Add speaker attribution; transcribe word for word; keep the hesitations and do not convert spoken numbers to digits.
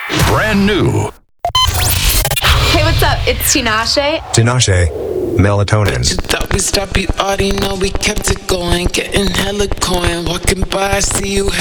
Speaker 1: Brand new.
Speaker 2: Hey, what's up? It's Tinashe.
Speaker 3: Tinashe, melatonin.
Speaker 4: You thought we stopped, you already know we kept it going. Getting hella coin, walking by, I see you